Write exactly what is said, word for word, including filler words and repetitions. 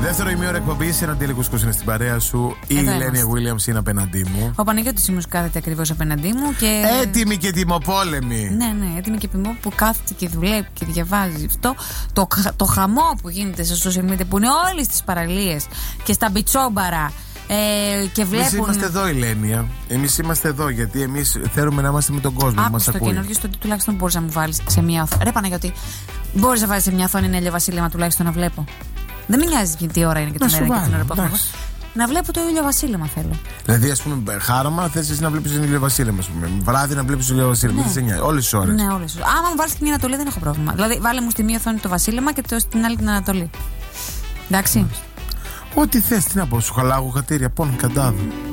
Δεύτερο ημίωρο εκπομπή, ένα τελικούσκο είναι στην παρέα σου. Η Ηλένια Williams είναι απέναντί μου. Ο Παναγιώτης Σίμους κάθεται ακριβώς απέναντί μου. Και... έτοιμη και τιμοπόλεμη. Ναι, ναι, έτοιμη και τιμοπόλεμη που κάθεται και δουλεύει και διαβάζει. Αυτό το, το χαμό που γίνεται στα social media που είναι όλες τις παραλίες και στα μπιτσόμπαρα. Ε, και βλέπουν... Εμείς είμαστε εδώ, Ηλένια. Εμείς είμαστε εδώ γιατί εμείς θέλουμε να είμαστε με τον κόσμο που μας ακούει. Το καινούργιο στο ότι τουλάχιστον μπορείς να μου βάλεις σε μια οθόνη. Ρε Παναγιώτη, μπορείς να βάλεις σε μια οθόνη ένα ηλιοβασίλεμα τουλάχιστον να βλέπω. Δεν με νοιάζει τι ώρα είναι και τη μέρα και την ώρα που έχω. Να βλέπω το ηλιοβασίλεμα θέλω. Δηλαδή, ας πούμε, χάραμα θες να βλέπεις ένα ηλιοβασίλεμα. Βράδυ να βλέπεις το ηλιοβασίλεμα. Ναι. Δεν σε νοιάζει. Όλες τις ώρες. Ναι, όλες τις ώρες. Άμα μου βάλεις την Ανατολή δεν έχω πρόβλημα. Δηλαδή, βάλε μου στη μία οθόνη το βασίλεμα και το, στην άλλη την Ανατολή. Εντάξει. Ό,τι θες, τι να πω, σου χαλάγω χατήρια, πόνο, καντάδο.